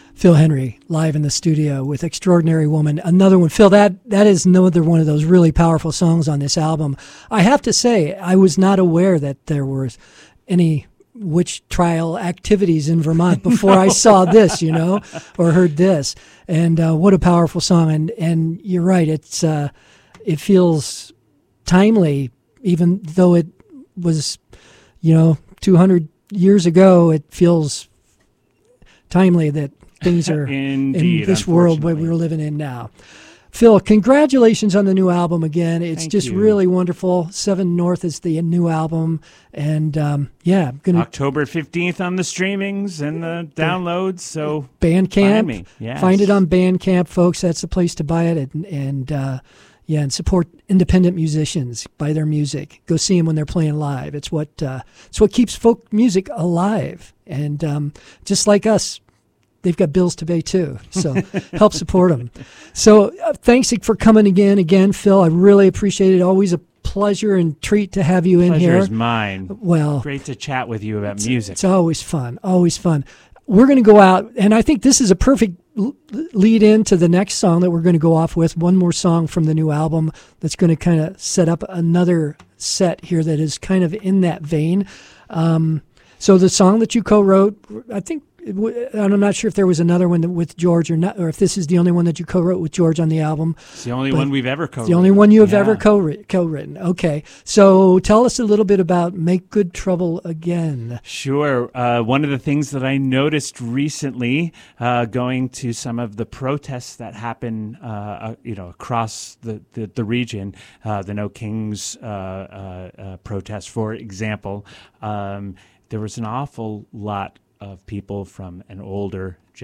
Phil Henry live in the studio with Extraordinary Woman. Another one. Phil, that is another one of those really powerful songs on this album. I have to say, I was not aware that there was any witch trial activities in Vermont before I saw this, or heard this. And what a powerful song. And you're right, it feels timely, even though it was, 200 years ago. It feels timely that things are Indeed, in this world where we're living in now. Phil, congratulations on the new album again. It's Thank just you. really wonderful. 7 North is the new album. And October 15th on the streamings and the downloads. So Bandcamp. Find me. Yes. Find it on Bandcamp, folks. That's the place to buy it. And support independent musicians. Buy their music. Go see them when they're playing live. It's what keeps folk music alive. And just like us, they've got bills to pay too, so help support them. So thanks for coming again, Phil. I really appreciate it. Always a pleasure and treat to have you in here. Pleasure is mine. Well, great to chat with you about music. It's always fun, always fun. We're going to go out, and I think this is a perfect lead in to the next song that we're going to go off with. One more song from the new album that's going to kind of set up another set here that is kind of in that vein. So the song that you co-wrote, I think, I'm not sure if there was another one with George or not, or if this is the only one that you co-wrote with George on the album. It's the only one we've ever co-written. The only one you have ever co-written. Okay. So tell us a little bit about Make Good Trouble Again. Sure. One of the things that I noticed recently, going to some of the protests that happen, across the region, the No Kings protest, for example, there was an awful lot of people from an older